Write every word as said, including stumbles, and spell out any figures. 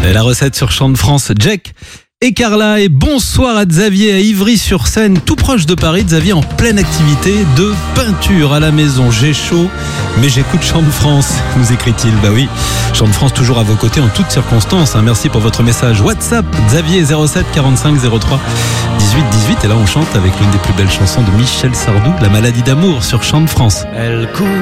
Et la recette sur Chant de France, Jack et Carla. Et bonsoir à Xavier à Ivry-sur-Seine, tout proche de Paris. Xavier en pleine activité de peinture à la maison. J'ai chaud, mais j'écoute Chant de France, nous écrit-il. Bah oui, Chant de France toujours à vos côtés en toutes circonstances. Merci pour votre message WhatsApp, Xavier zéro sept quarante-cinq zéro trois dix-huit dix-huit. Et là on chante avec l'une des plus belles chansons de Michel Sardou, La maladie d'amour sur Chant de France. Elle court